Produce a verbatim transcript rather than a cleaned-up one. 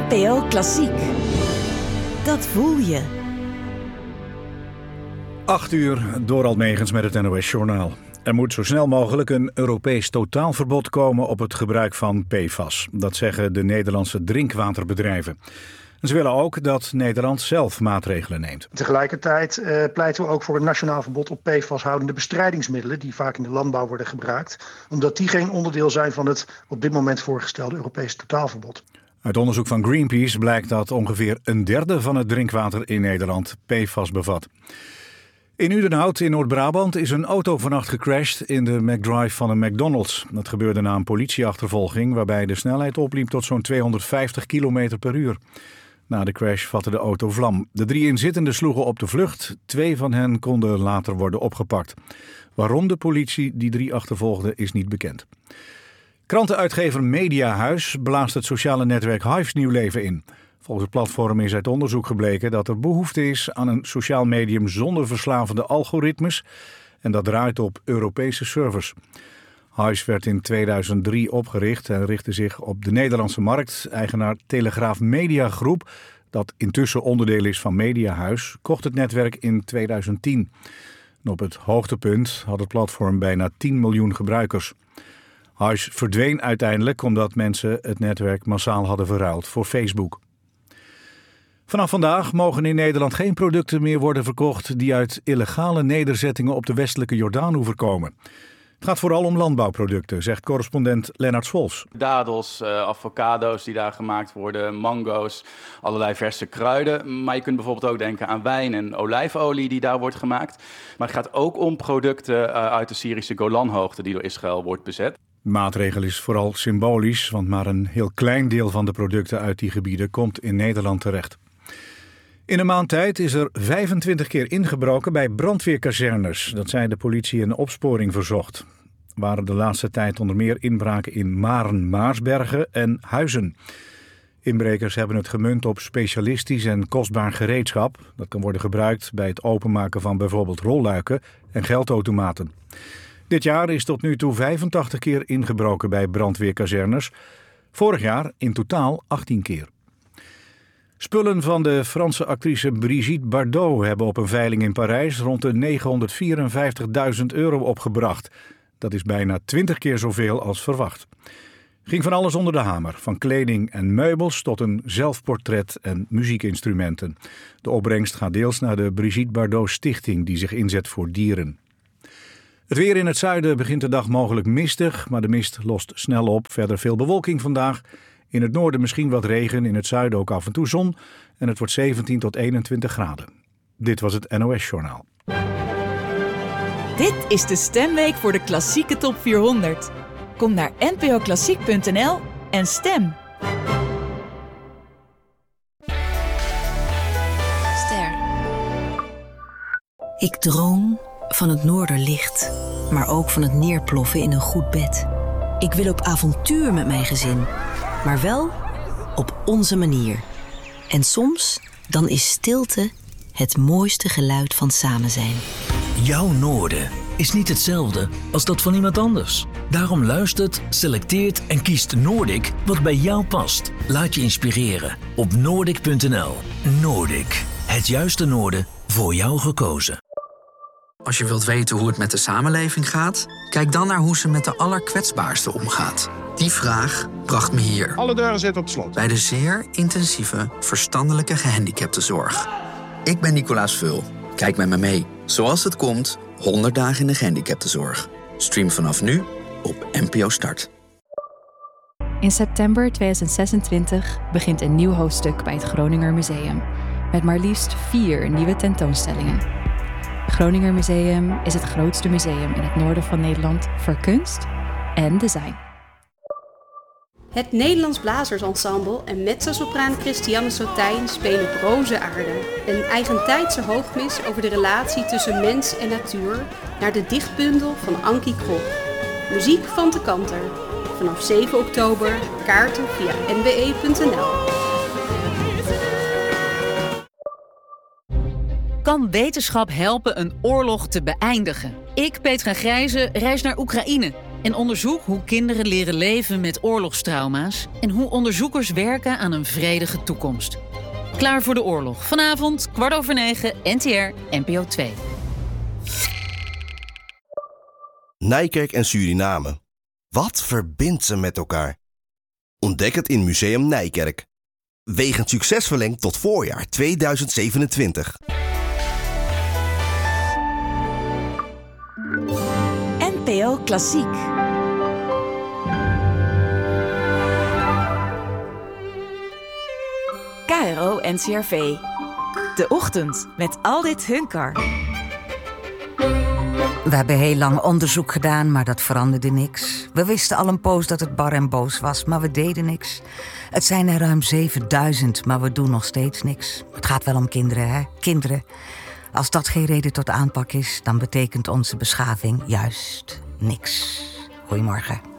N P O Klassiek. Dat voel je. Acht uur, door Almegens met het N O S-journaal. Er moet zo snel mogelijk een Europees totaalverbod komen op het gebruik van P F A S. Dat zeggen de Nederlandse drinkwaterbedrijven. Ze willen ook dat Nederland zelf maatregelen neemt. Tegelijkertijd uh, pleiten we ook voor een nationaal verbod op P F A S-houdende bestrijdingsmiddelen die vaak in de landbouw worden gebruikt, omdat die geen onderdeel zijn van het op dit moment voorgestelde Europese totaalverbod. Uit onderzoek van Greenpeace blijkt dat ongeveer een derde van het drinkwater in Nederland P F A S bevat. In Udenhout in Noord-Brabant is een auto vannacht gecrashed in de McDrive van een McDonald's. Dat gebeurde na een politieachtervolging waarbij de snelheid opliep tot zo'n tweehonderdvijftig kilometer per uur. Na de crash vatte de auto vlam. De drie inzittenden sloegen op de vlucht. Twee van hen konden later worden opgepakt. Waarom de politie die drie achtervolgde is niet bekend. Krantenuitgever Mediahuis blaast het sociale netwerk Hives nieuw leven in. Volgens het platform is uit onderzoek gebleken dat er behoefte is aan een sociaal medium zonder verslavende algoritmes en dat draait op Europese servers. Hives werd in tweeduizend drie opgericht en richtte zich op de Nederlandse markt. Eigenaar Telegraaf Media Groep, dat intussen onderdeel is van Mediahuis, kocht het netwerk in tweeduizend tien. En op het hoogtepunt had het platform bijna tien miljoen gebruikers. Hives verdween uiteindelijk omdat mensen het netwerk massaal hadden verruild voor Facebook. Vanaf vandaag mogen in Nederland geen producten meer worden verkocht die uit illegale nederzettingen op de westelijke Jordaanoever komen. Het gaat vooral om landbouwproducten, zegt correspondent Lennart Swolfs. Dadels, uh, avocado's die daar gemaakt worden, mango's, allerlei verse kruiden. Maar je kunt bijvoorbeeld ook denken aan wijn en olijfolie die daar wordt gemaakt. Maar het gaat ook om producten uh, uit de Syrische Golanhoogte die door Israël wordt bezet. De maatregel is vooral symbolisch, want maar een heel klein deel van de producten uit die gebieden komt in Nederland terecht. In een maand tijd is er vijfentwintig keer ingebroken bij brandweerkazernes. Dat zei de politie in opsporing verzocht. Waren de laatste tijd onder meer inbraken in Maren, Maarsbergen en Huizen. Inbrekers hebben het gemunt op specialistisch en kostbaar gereedschap. Dat kan worden gebruikt bij het openmaken van bijvoorbeeld rolluiken en geldautomaten. Dit jaar is tot nu toe vijfentachtig keer ingebroken bij brandweerkazernes. Vorig jaar in totaal achttien keer. Spullen van de Franse actrice Brigitte Bardot hebben op een veiling in Parijs rond de negenhonderdvierenvijftigduizend euro opgebracht. Dat is bijna twintig keer zoveel als verwacht. Ging van alles onder de hamer, van kleding en meubels tot een zelfportret en muziekinstrumenten. De opbrengst gaat deels naar de Brigitte Bardot Stichting die zich inzet voor dieren. Het weer in het zuiden begint de dag mogelijk mistig, maar de mist lost snel op. Verder veel bewolking vandaag. In het noorden misschien wat regen, in het zuiden ook af en toe zon. En het wordt zeventien tot eenentwintig graden. Dit was het N O S-journaal. Dit is de stemweek voor de klassieke top vierhonderd. Kom naar n p o klassiek punt n l en stem. Ster. Ik droom van het noorderlicht, maar ook van het neerploffen in een goed bed. Ik wil op avontuur met mijn gezin, maar wel op onze manier. En soms, dan is stilte het mooiste geluid van samen zijn. Jouw noorden is niet hetzelfde als dat van iemand anders. Daarom luistert, selecteert en kiest Noordic wat bij jou past. Laat je inspireren op noordic punt n l. Noordic, het juiste noorden voor jou gekozen. Als je wilt weten hoe het met de samenleving gaat, kijk dan naar hoe ze met de allerkwetsbaarsten omgaat. Die vraag bracht me hier. Alle deuren zitten op slot. Bij de zeer intensieve verstandelijke gehandicaptenzorg. Ik ben Nicolaas Vul. Kijk met me mee. Zoals het komt, honderd dagen in de gehandicaptenzorg. Stream vanaf nu op N P O Start. In september tweeduizend zesentwintig begint een nieuw hoofdstuk bij het Groninger Museum. Met maar liefst vier nieuwe tentoonstellingen. Het Groninger Museum is het grootste museum in het noorden van Nederland voor kunst en design. Het Nederlands Blazersensemble en mezzosopraan Christiane Sotijn spelen op Roze Aarde. Een eigentijdse hoogmis over de relatie tussen mens en natuur naar de dichtbundel van Ankie Krop. Muziek van de Kanter. Vanaf zeven oktober, kaarten via n b e punt n l. Kan wetenschap helpen een oorlog te beëindigen? Ik, Petra Grijze, reis naar Oekraïne. en onderzoek hoe kinderen leren leven met oorlogstrauma's en hoe onderzoekers werken aan een vredige toekomst. Klaar voor de oorlog. Vanavond, kwart over negen, N T R, N P O twee. Nijkerk en Suriname. Wat verbindt ze met elkaar? Ontdek het in Museum Nijkerk. Wegend succes verlengd tot voorjaar tweeduizend zevenentwintig. N P O Klassiek. K R O N C R V. De ochtend met Aldit Hunkar. We hebben heel lang onderzoek gedaan, maar dat veranderde niks. We wisten al een poos dat het bar en boos was, maar we deden niks. Het zijn er ruim zevenduizend, maar we doen nog steeds niks. Het gaat wel om kinderen, hè? Kinderen. Als dat geen reden tot aanpak is, dan betekent onze beschaving juist niks. Goedemorgen.